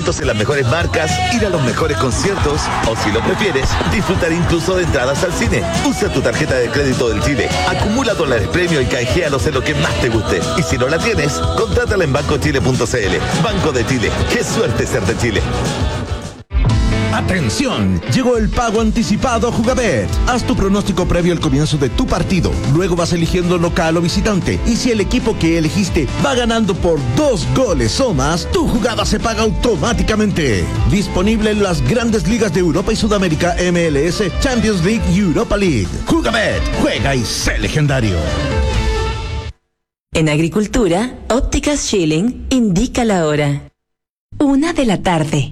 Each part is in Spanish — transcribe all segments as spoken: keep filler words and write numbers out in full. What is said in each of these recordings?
descuentos en las mejores marcas, ir a los mejores conciertos o, si lo prefieres, disfrutar incluso de entradas al cine. Usa tu tarjeta de crédito del Chile, acumula dólares premio y canjealos en lo que más te guste. Y si no la tienes, contrátala en banco chile punto c l. Banco de Chile. ¡Qué suerte ser de Chile! ¡Atención! Llegó el pago anticipado Jugabet. Haz tu pronóstico previo al comienzo de tu partido. Luego vas eligiendo local o visitante. Y si el equipo que elegiste va ganando por dos goles o más, tu jugada se paga automáticamente. Disponible en las grandes ligas de Europa y Sudamérica, M L S, Champions League y Europa League. Jugabet. Juega y sé legendario. En Agricultura, Ópticas Schilling indica la hora. Una de la tarde.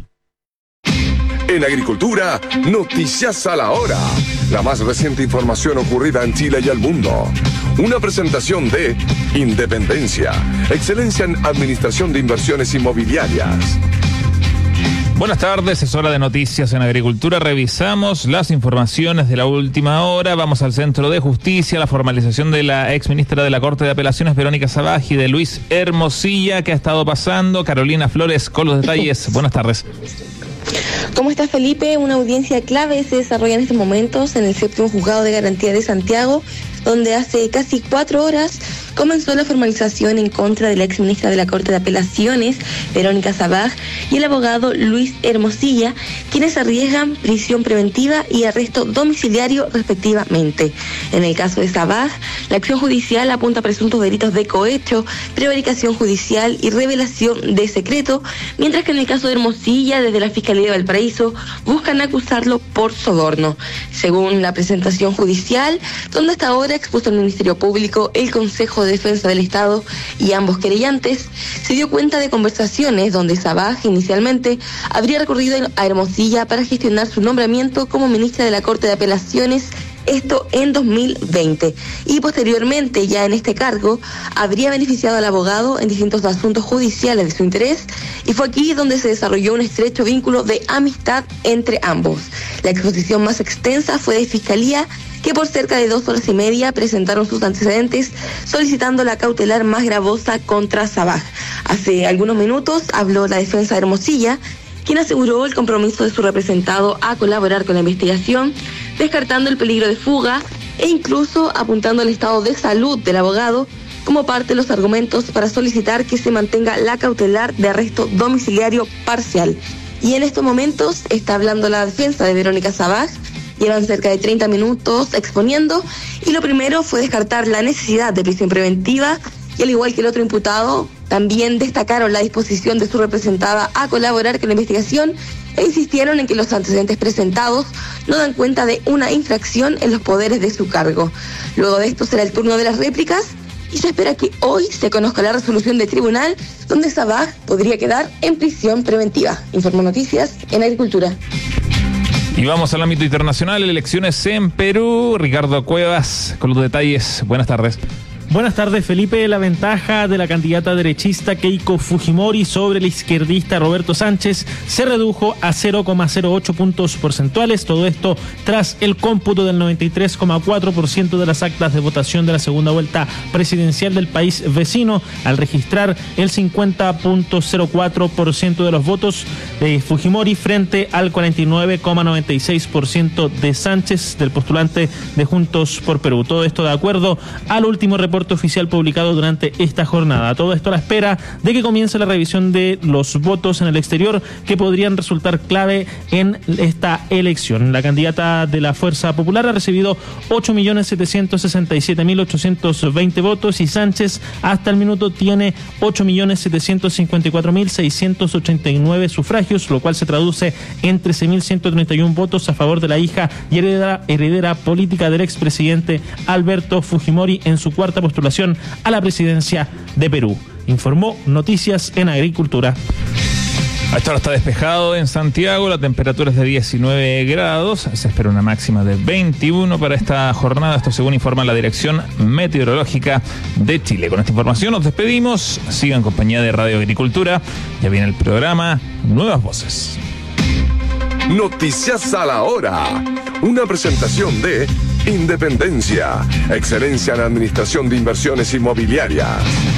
En Agricultura, noticias a la hora. La más reciente información ocurrida en Chile y el mundo. Una presentación de Independencia, excelencia en administración de inversiones inmobiliarias. Buenas tardes, es hora de noticias en Agricultura. Revisamos las informaciones de la última hora. Vamos al Centro de Justicia, la formalización de la exministra de la Corte de Apelaciones, Verónica Sabaj, y de Luis Hermosilla. ¿Qué ha estado pasando? Carolina Flores con los detalles. Buenas tardes. ¿Cómo está, Felipe? Una audiencia clave se desarrolla en estos momentos en el séptimo juzgado de garantía de Santiago, donde hace casi cuatro horas comenzó la formalización en contra de la exministra de la Corte de Apelaciones, Verónica Sabaj, y el abogado Luis Hermosilla, quienes arriesgan prisión preventiva y arresto domiciliario respectivamente. En el caso de Sabaj, la acción judicial apunta a presuntos delitos de cohecho, prevaricación judicial y revelación de secreto, mientras que en el caso de Hermosilla, desde la Fiscalía de Valparaíso, buscan acusarlo por soborno. Según la presentación judicial, donde hasta ahora expuso el Ministerio Público, el Consejo de Defensa del Estado y ambos querellantes, se dio cuenta de conversaciones donde Sabaj inicialmente habría recurrido a Hermosilla para gestionar su nombramiento como ministra de la Corte de Apelaciones, esto en dos mil veinte, y posteriormente, ya en este cargo, habría beneficiado al abogado en distintos asuntos judiciales de su interés, y fue aquí donde se desarrolló un estrecho vínculo de amistad entre ambos. La exposición más extensa fue de Fiscalía, que por cerca de dos horas y media presentaron sus antecedentes solicitando la cautelar más gravosa contra Sabaj. Hace algunos minutos habló la defensa de Hermosilla, quien aseguró el compromiso de su representado a colaborar con la investigación, descartando el peligro de fuga e incluso apuntando al estado de salud del abogado como parte de los argumentos para solicitar que se mantenga la cautelar de arresto domiciliario parcial. Y en estos momentos está hablando la defensa de Verónica Sabaj. Llevan cerca de treinta minutos exponiendo, y lo primero fue descartar la necesidad de prisión preventiva, y al igual que el otro imputado, también destacaron la disposición de su representada a colaborar con la investigación e insistieron en que los antecedentes presentados no dan cuenta de una infracción en los poderes de su cargo. Luego de esto será el turno de las réplicas, y se espera que hoy se conozca la resolución del tribunal, donde Sabaj podría quedar en prisión preventiva. Informó Noticias en Agricultura. Y vamos al ámbito internacional, elecciones en Perú. Ricardo Cuevas con los detalles. Buenas tardes. Buenas tardes, Felipe. La ventaja de la candidata derechista Keiko Fujimori sobre el izquierdista Roberto Sánchez se redujo a cero coma cero ocho puntos porcentuales. Todo esto tras el cómputo del noventa y tres coma cuatro por ciento de las actas de votación de la segunda vuelta presidencial del país vecino, al registrar el cincuenta coma cero cuatro por ciento de los votos de Fujimori frente al cuarenta y nueve coma noventa y seis por ciento de Sánchez, del postulante de Juntos por Perú. Todo esto de acuerdo al último reporte oficial publicado durante esta jornada. Todo esto a la espera de que comience la revisión de los votos en el exterior, que podrían resultar clave en esta elección. La candidata de la Fuerza Popular ha recibido ocho millones setecientos sesenta y siete mil ochocientos veinte votos, y Sánchez hasta el minuto tiene ocho millones setecientos cincuenta y cuatro mil seiscientos ochenta y nueve sufragios, lo cual se traduce en trece mil ciento treinta y uno votos a favor de la hija y heredera, heredera política del expresidente Alberto Fujimori en su cuarta postulación a la presidencia de Perú. Informó Noticias en Agricultura. A esta hora está despejado en Santiago, la temperatura es de diecinueve grados, se espera una máxima de veintiuno para esta jornada, esto según informa la Dirección Meteorológica de Chile. Con esta información nos despedimos, sigan en compañía de Radio Agricultura, ya viene el programa Nuevas Voces. Noticias a la hora, una presentación de Independencia, excelencia en administración de inversiones inmobiliarias.